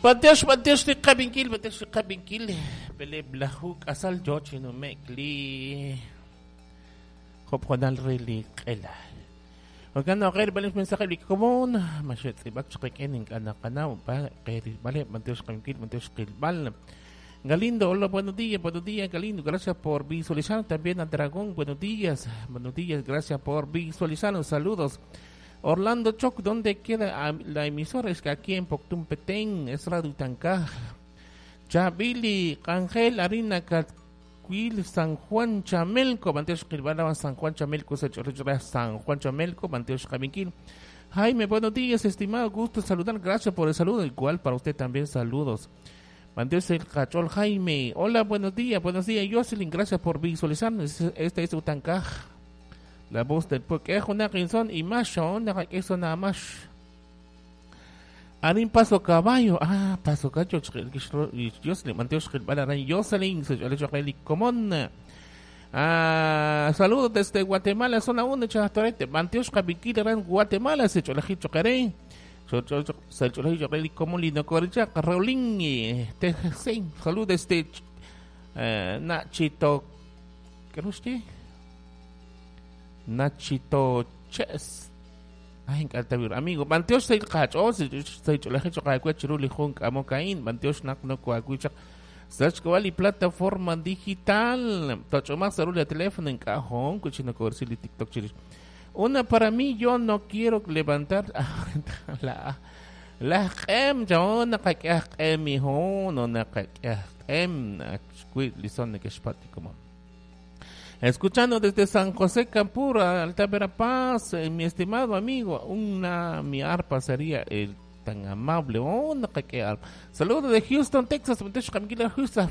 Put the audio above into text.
Bateos ni kabinkil. Bele blahuk asal George no mekli. Hop konal relik ela. Magkano kayo balis mensaje li komon. Masyet si bak chikenin anak-anak pa kayo bale Bateos kilbal. Galindo, hola, buenos días, Galindo, gracias por visualizar también a Dragón, buenos días, gracias por visualizarnos, saludos. Orlando Choc, ¿dónde queda la emisora? Es que aquí en Poctumpetén, es Radio Tancaj. Chabili, Ángel, Arina, Catquil, San Juan Chamelco, Banteos Quilbala, San Juan Chamelco, San Juan Chamelco, Banteos Caminquil. Jaime, buenos días, estimado, gusto saludar, gracias por el saludo, igual para usted también, saludos. Banteos el Cachol Jaime, hola, buenos días, Jocelyn, gracias por visualizarnos, este es Utancaj. La voz del pueblo, una canción y más, eso nada más. Arin paso caballo, paso cacho, Jocelyn, Mateos Gilbalaran, Jocelyn, se le llama común. Saludos desde Guatemala, zona 1, Chatorete, Mateos Cabiquiran, Guatemala, se echó la Hichocaré. Se echó la Hichocaré, como Lino Corricha, Carolín, saludos desde Nachito, ¿qué es usted? Nachito Chess. Encanta ver, amigo. Banteos se cacho, se le ha hecho chiruli junk amocaín. Banteos no cuacucha. Search y plataforma digital. Tocho más celular teléfono en cajón. Cuchino coercili TikTok chiris. Una para mí, yo no quiero levantar la yo no hijo, no lison de que espati como. Escuchando desde San José Campura, Alta Verapaz, mi estimado amigo, mi arpa sería tan amable, una que saludo de Houston, Texas, Houston,